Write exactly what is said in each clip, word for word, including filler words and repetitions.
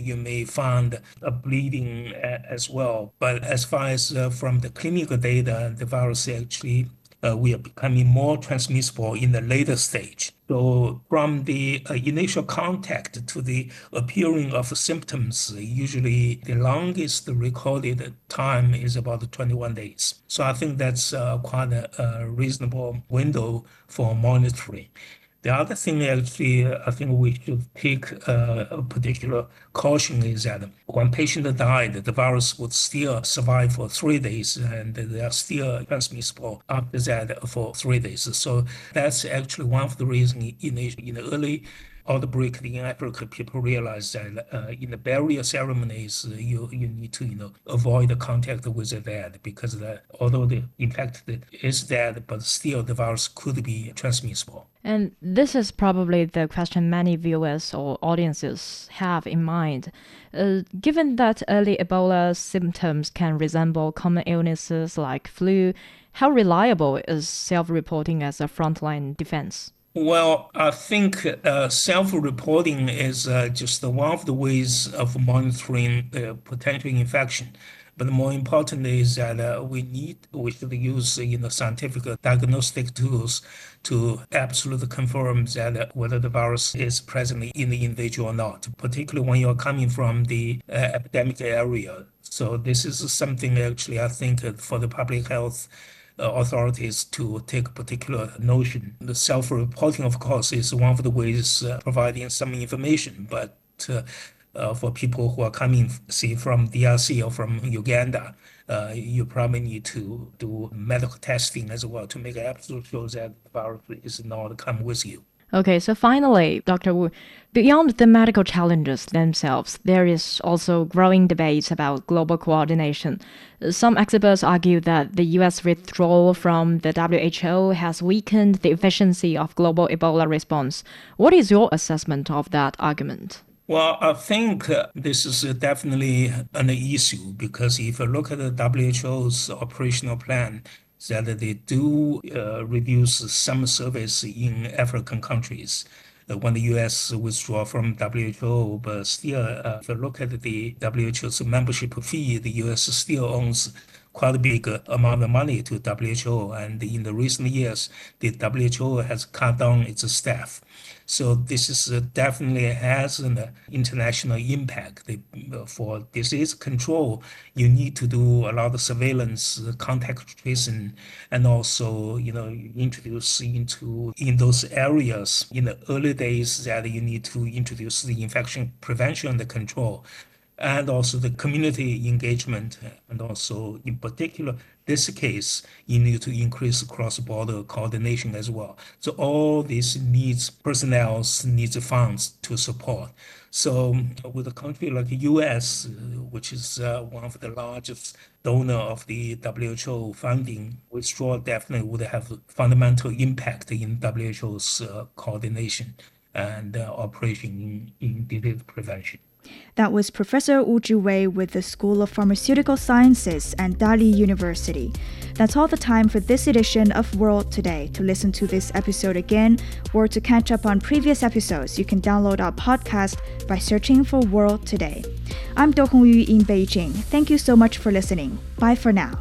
you may find a bleeding as well. But as far as uh, from the clinical data, the virus actually uh, we are becoming more transmissible in the later stage. So from the uh, initial contact to the appearing of symptoms, usually the longest recorded time is about twenty-one days. So I think that's uh, quite a, a reasonable window for monitoring. The other thing, actually, I think we should take uh, a particular caution is that when patient died, the virus would still survive for three days, and they are still transmissible after that for three days. So that's actually one of the reasons in, in the early outbreak in Africa, people realize that uh, in the burial ceremonies, uh, you you need to you know avoid the contact with the dead because the, although the infected is dead, but still the virus could be transmissible. And this is probably the question many viewers or audiences have in mind. Uh, given that early Ebola symptoms can resemble common illnesses like flu, how reliable is self-reporting as a frontline defense? Well, I think uh, self-reporting is uh, just one of the ways of monitoring uh, potential infection. But more important is that uh, we need, we should use uh, you know, scientific diagnostic tools to absolutely confirm that uh, whether the virus is present in the individual or not, particularly when you're coming from the uh, epidemic area. So this is something actually I think uh, for the public health Uh, authorities to take a particular notion. The self-reporting, of course, is one of the ways uh, providing some information, but uh, uh, for people who are coming, say, from D R C or from Uganda, uh, you probably need to do medical testing as well to make absolute sure that the virus is not come with you. Okay, so finally, Doctor Wu, beyond the medical challenges themselves, there is also growing debates about global coordination. Some experts argue that the U S withdrawal from the W H O has weakened the efficiency of global Ebola response. What is your assessment of that argument? Well, I think uh, this is uh, definitely an issue because if you look at the W H O's operational plan, that they do uh, reduce some service in African countries uh, when the U S withdraw from W H O, but still, uh, if you look at the W H O's membership fee, the U S still owns quite a big amount of money to W H O, and in the recent years, the W H O has cut down its staff. So this is uh, definitely has an uh, international impact. They, uh, for disease control, you need to do a lot of surveillance, uh, contact tracing, and also, you know, introduce into in those areas in the early days that you need to introduce the infection prevention and the control, and also the community engagement, and also in particular, this case, you need to increase cross-border coordination as well. So all this needs personnel, needs funds to support. So with a country like the U S, which is uh, one of the largest donor of the W H O funding, withdrawal definitely would have fundamental impact in W H O's uh, coordination and uh, operation in, in disease prevention. That was Professor Wu Zhiwei with the School of Pharmaceutical Sciences and Dali University. That's all the time for this edition of World Today. To listen to this episode again or to catch up on previous episodes, you can download our podcast by searching for World Today. I'm Do Hongyu in Beijing. Thank you so much for listening. Bye for now.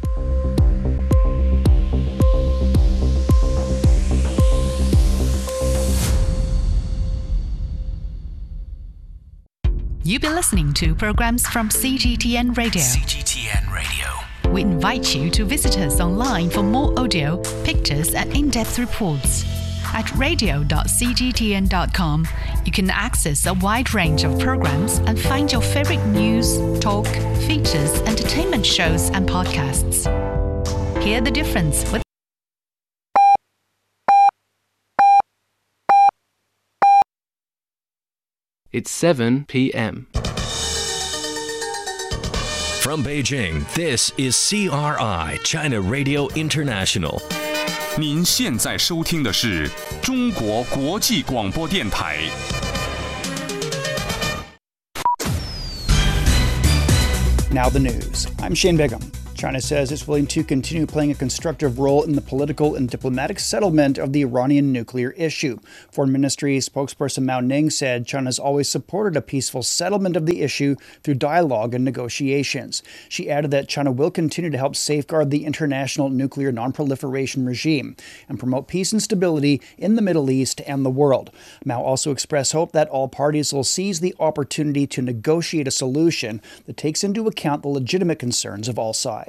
You've been listening to programs from C G T N Radio. C G T N Radio. We invite you to visit us online for more audio, pictures, and in-depth reports. At radio dot c g t n dot com, you can access a wide range of programs and find your favorite news, talk, features, entertainment shows, and podcasts. Hear the difference with It's seven p.m. From Beijing, this is C R I, China Radio International. 您现在收听的是中国国际广播电台。 Now the news. I'm Shane Bigham. China says it's willing to continue playing a constructive role in the political and diplomatic settlement of the Iranian nuclear issue. Foreign Ministry spokesperson Mao Ning said China's always supported a peaceful settlement of the issue through dialogue and negotiations. She added that China will continue to help safeguard the international nuclear non-proliferation regime and promote peace and stability in the Middle East and the world. Mao also expressed hope that all parties will seize the opportunity to negotiate a solution that takes into account the legitimate concerns of all sides.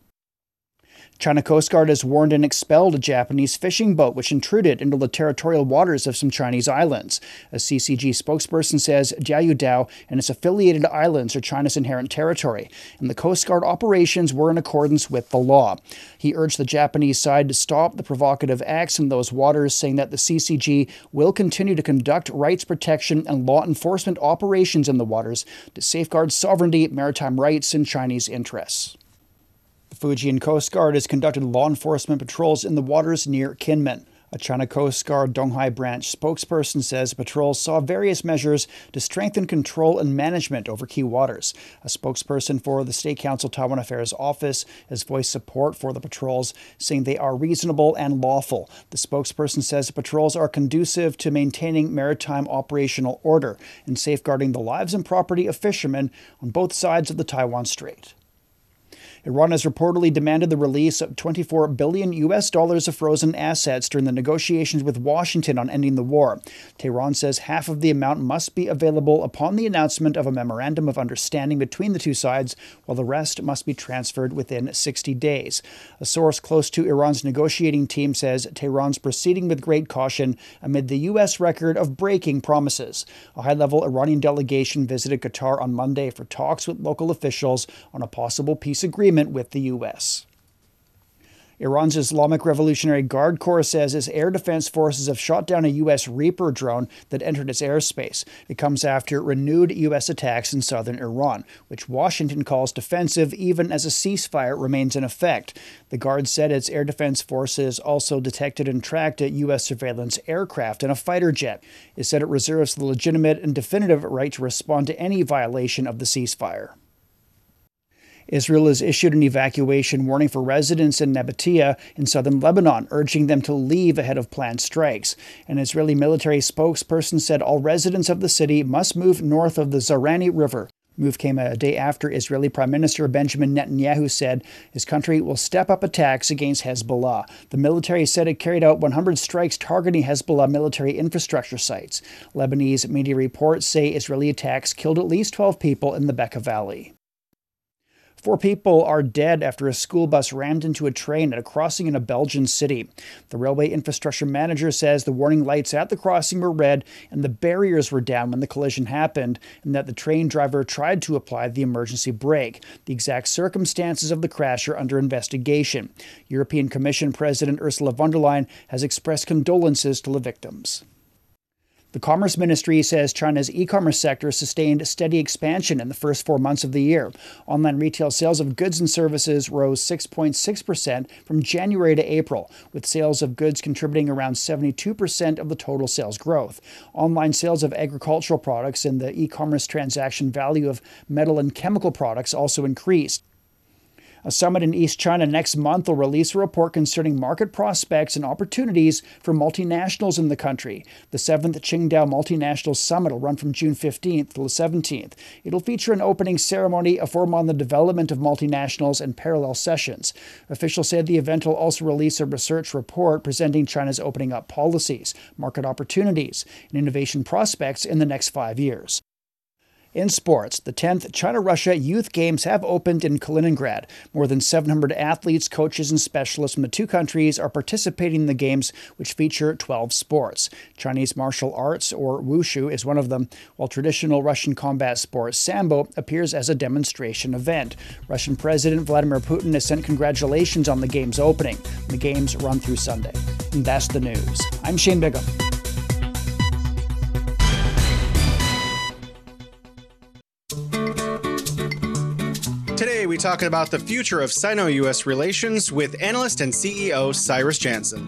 China Coast Guard has warned and expelled a Japanese fishing boat which intruded into the territorial waters of some Chinese islands. A C C G spokesperson says Jiayudao and its affiliated islands are China's inherent territory, and the Coast Guard operations were in accordance with the law. He urged the Japanese side to stop the provocative acts in those waters, saying that the C C G will continue to conduct rights protection and law enforcement operations in the waters to safeguard sovereignty, maritime rights, and Chinese interests. The Fujian Coast Guard has conducted law enforcement patrols in the waters near Kinmen. A China Coast Guard Donghai branch spokesperson says patrols saw various measures to strengthen control and management over key waters. A spokesperson for the State Council Taiwan Affairs Office has voiced support for the patrols, saying they are reasonable and lawful. The spokesperson says the patrols are conducive to maintaining maritime operational order and safeguarding the lives and property of fishermen on both sides of the Taiwan Strait. Iran has reportedly demanded the release of twenty-four billion U S dollars of frozen assets during the negotiations with Washington on ending the war. Tehran says half of the amount must be available upon the announcement of a memorandum of understanding between the two sides, while the rest must be transferred within sixty days. A source close to Iran's negotiating team says Tehran's proceeding with great caution amid the U S record of breaking promises. A high-level Iranian delegation visited Qatar on Monday for talks with local officials on a possible peace agreement with the U S. Iran's Islamic Revolutionary Guard Corps says its air defense forces have shot down a U S Reaper drone that entered its airspace. It comes after renewed U S attacks in southern Iran, which Washington calls defensive even as a ceasefire remains in effect. The Guard said its air defense forces also detected and tracked a U S surveillance aircraft and a fighter jet. It said it reserves the legitimate and definitive right to respond to any violation of the ceasefire. Israel has issued an evacuation warning for residents in Nabatea in southern Lebanon, urging them to leave ahead of planned strikes. An Israeli military spokesperson said all residents of the city must move north of the Zarani River. Move came a day after Israeli Prime Minister Benjamin Netanyahu said his country will step up attacks against Hezbollah. The military said it carried out one hundred strikes targeting Hezbollah military infrastructure sites. Lebanese media reports say Israeli attacks killed at least twelve people in the Bekaa Valley. Four people are dead after a school bus rammed into a train at a crossing in a Belgian city. The railway infrastructure manager says the warning lights at the crossing were red and the barriers were down when the collision happened, and that the train driver tried to apply the emergency brake. The exact circumstances of the crash are under investigation. European Commission President Ursula von der Leyen has expressed condolences to the victims. The Commerce Ministry says China's e-commerce sector sustained steady expansion in the first four months of the year. Online retail sales of goods and services rose six point six percent from January to April, with sales of goods contributing around seventy-two percent of the total sales growth. Online sales of agricultural products and the e-commerce transaction value of metal and chemical products also increased. A summit in East China next month will release a report concerning market prospects and opportunities for multinationals in the country. The seventh Qingdao Multinational Summit will run from June fifteenth to the seventeenth. It'll feature an opening ceremony, a forum on the development of multinationals, and parallel sessions. Officials said the event will also release a research report presenting China's opening up policies, market opportunities, and innovation prospects in the next five years. In sports, the tenth China-Russia Youth Games have opened in Kaliningrad. More than seven hundred athletes, coaches, and specialists from the two countries are participating in the games, which feature twelve sports. Chinese martial arts, or wushu, is one of them, while traditional Russian combat sport sambo appears as a demonstration event. Russian President Vladimir Putin has sent congratulations on the games opening. The games run through Sunday. And that's the news. I'm Shane Bigham. Today, we talk about the future of Sino-U S relations with analyst and C E O Cyrus Jansen.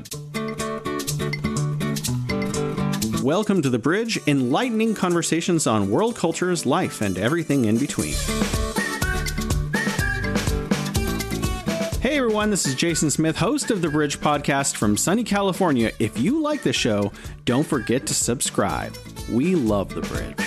Welcome to The Bridge, enlightening conversations on world cultures, life, and everything in between. everyone. This is Jason Smith, host of the Bridge Podcast from sunny California. If you like the show, don't forget to subscribe. We love the Bridge.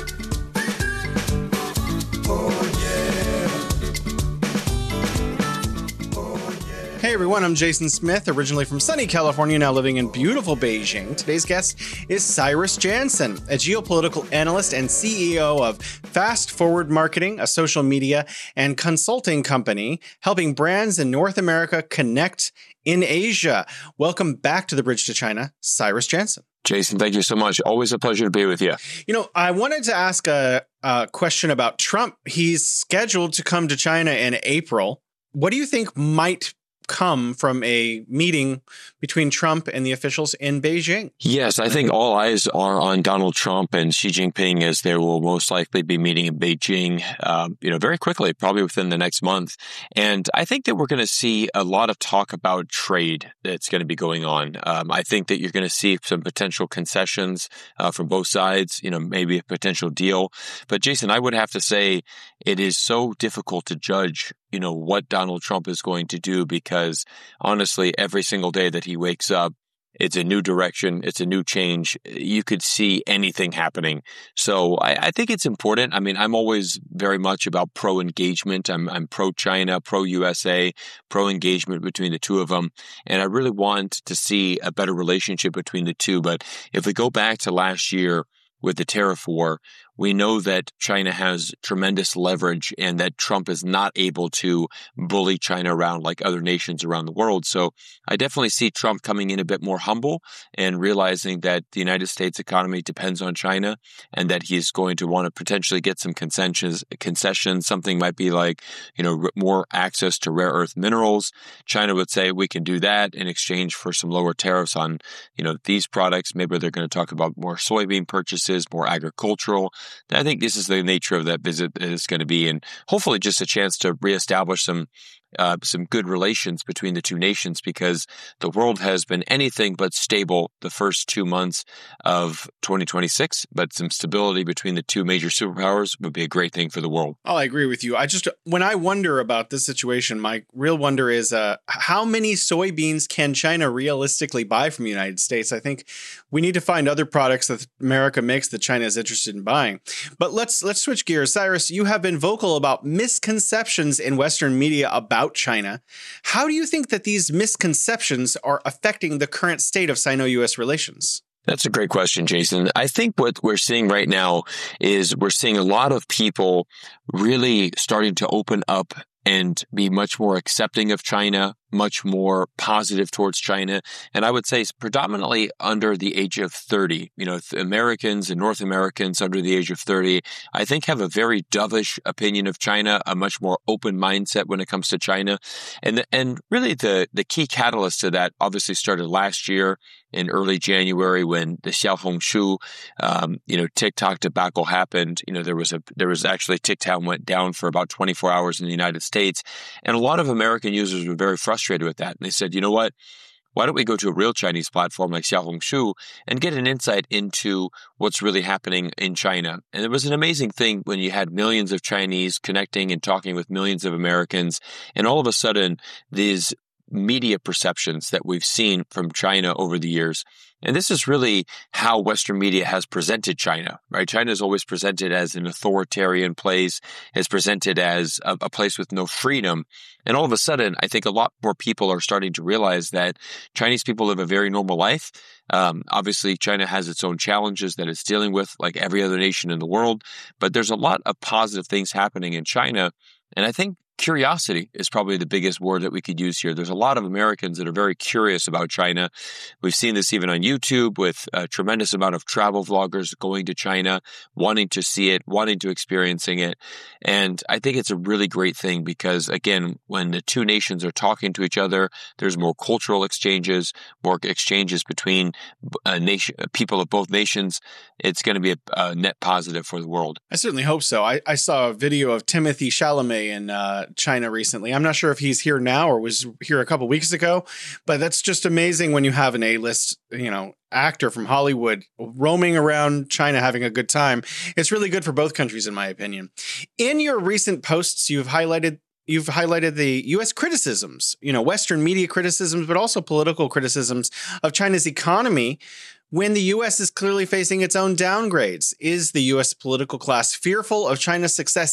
Hey everyone, I'm Jason Smith, originally from sunny California, now living in beautiful Beijing. Today's guest is Cyrus Janssen, a geopolitical analyst and C E O of Fast Forward Marketing, a social media and consulting company helping brands in North America connect in Asia. Welcome back to the Bridge to China, Cyrus Janssen. Jason, thank you so much. Always a pleasure to be with you. You know, I wanted to ask a, a question about Trump. He's scheduled to come to China in April. What do you think might come from a meeting between Trump and the officials in Beijing? Yes, I think all eyes are on Donald Trump and Xi Jinping, as they will most likely be meeting in Beijing, uh, you know, very quickly, probably within the next month. And I think that we're going to see a lot of talk about trade that's going to be going on. Um, I think that you're going to see some potential concessions uh, from both sides, you know, maybe a potential deal. But Jason, I would have to say it is so difficult to judge you know, what Donald Trump is going to do, because honestly, every single day that he wakes up, it's a new direction. It's a new change. You could see anything happening. So I, I think it's important. I mean, I'm always very much about pro-engagement. I'm, I'm pro-China, pro-U S A, pro-engagement between the two of them. And I really want to see a better relationship between the two. But if we go back to last year with the tariff war, we know that China has tremendous leverage and that Trump is not able to bully China around like other nations around the world. So I definitely see Trump coming in a bit more humble and realizing that the United States economy depends on China and that he's going to want to potentially get some concessions. Concessions, something might be like, you know, more access to rare earth minerals. China would say we can do that in exchange for some lower tariffs on, you know, these products. Maybe they're going to talk about more soybean purchases, more agricultural. I think this is the nature of that visit is going to be, and hopefully just a chance to reestablish some uh, some good relations between the two nations, because the world has been anything but stable the first two months of twenty twenty-six, but some stability between the two major superpowers would be a great thing for the world. Oh, I agree with you. I just, when I wonder about this situation, my real wonder is uh, how many soybeans can China realistically buy from the United States? I think we need to find other products that America makes that China is interested in buying. But let's let's switch gears. Cyrus, you have been vocal about misconceptions in Western media about China. How do you think that these misconceptions are affecting the current state of Sino-U S relations? That's a great question, Jason. I think what we're seeing right now is we're seeing a lot of people really starting to open up and be much more accepting of China, much more positive towards China. And I would say predominantly under the age of thirty. You know, Americans and North Americans under the age of thirty, I think have a very dovish opinion of China, a much more open mindset when it comes to China. And and really the, the key catalyst to that obviously started last year in early January when the Xiaohongshu, um, you know, TikTok debacle happened. You know, there was a there was actually TikTok went down for about twenty-four hours in the United States. And a lot of American users were very frustrated with that. And they said, you know what? Why don't we go to a real Chinese platform like Xiaohongshu and get an insight into what's really happening in China? And it was an amazing thing when you had millions of Chinese connecting and talking with millions of Americans. And all of a sudden, these media perceptions that we've seen from China over the years. And this is really how Western media has presented China, right? China is always presented as an authoritarian place, is presented as a, a place with no freedom. And all of a sudden, I think a lot more people are starting to realize that Chinese people live a very normal life. Um, obviously, China has its own challenges that it's dealing with, like every other nation in the world. But there's a lot of positive things happening in China. And I think curiosity is probably the biggest word that we could use here. There's a lot of Americans that are very curious about China. We've seen this even on YouTube with a tremendous amount of travel vloggers going to China, wanting to see it, wanting to experiencing it. And I think it's a really great thing because, again, when the two nations are talking to each other, there's more cultural exchanges, more exchanges between uh, nation, people of both nations. It's going to be a, a net positive for the world. I certainly hope so. I, I saw a video of Timothée Chalamet in uh, China recently. I'm not sure if he's here now or was here a couple weeks ago, but that's just amazing when you have an A-list, you know, actor from Hollywood roaming around China having a good time. It's really good for both countries, in my opinion. In your recent posts, you've highlighted you've highlighted the U S criticisms, you know, Western media criticisms, but also political criticisms of China's economy when the U S is clearly facing its own downgrades. Is the U S political class fearful of China's success